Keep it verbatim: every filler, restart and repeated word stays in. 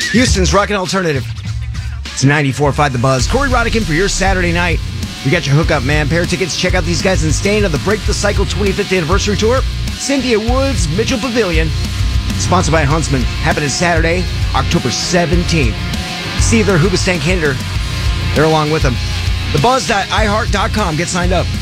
Houston's Rockin' Alternative. It's ninety-four point five The Buzz. Corey Rodican for your Saturday night. We got your hookup, man. Pair of tickets. Check out these guys in Stain on the Break the Cycle twenty-fifth Anniversary Tour. Cynthia Woods, Mitchell Pavilion. Sponsored by Huntsman. Happening Saturday, October seventeenth. See their Hoobastank Hinder. They're along with them. the buzz dot i heart dot com. Get signed up.